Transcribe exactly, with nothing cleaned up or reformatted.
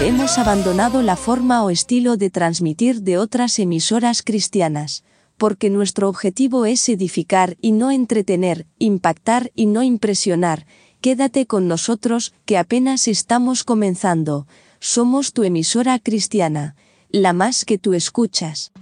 Hemos abandonado la forma o estilo de transmitir de otras emisoras cristianas, porque nuestro objetivo es edificar y no entretener, impactar y no impresionar. Quédate con nosotros, que apenas estamos comenzando. Somos tu emisora cristiana, la más que tú escuchas.